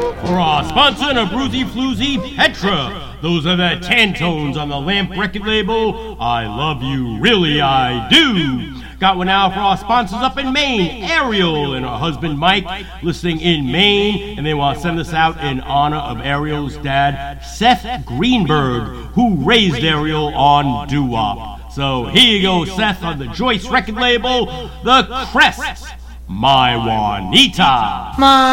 For our sponsor, Abruzzi Floozy Petra. Those are the Tantones on the Lamp record label. I love you, really I do. Got one out for our sponsors up in Maine, Ariel and her husband Mike, listening in Maine, and they want to send this out in honor of Ariel's dad, Seth Greenberg, who raised Ariel on doo-wop. So here you go, Seth, on the Joyce record label, The Crests, My Juanita.